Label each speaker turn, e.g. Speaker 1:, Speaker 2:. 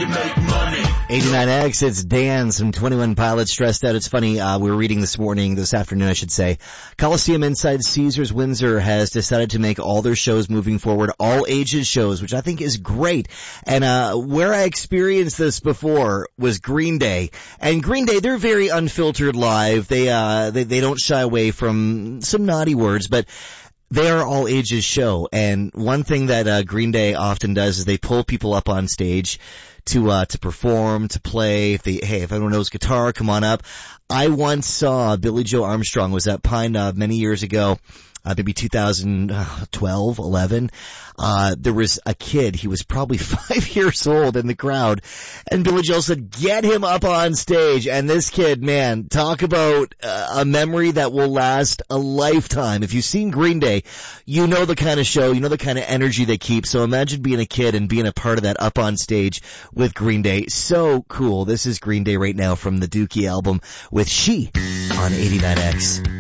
Speaker 1: make money.
Speaker 2: 89X, it's Dan, some 21 Pilots, Stressed Out. It's funny, we were reading this afternoon, I should say. Coliseum inside Caesars Windsor has decided to make all their shows moving forward all ages shows, which I think is great. And where I experienced this before was Green Day. And Green Day, they're very unfiltered live. They don't shy away from some naughty words, but they are all ages show. And one thing that Green Day often does is they pull people up on stage to perform, to play. If anyone knows guitar, come on up. I once saw Billy Joe Armstrong was at Pine Knob many years ago, maybe 2012, 11. There was a kid, he was probably 5 years old in the crowd, and Billy Joel said, get him up on stage. And this kid, man, talk about a memory that will last a lifetime. If you've seen Green Day, you know the kind of show, you know the kind of energy they keep. So imagine being a kid and being a part of that up on stage with Green Day. So cool. This is Green Day right now from the Dookie album with She on 89X.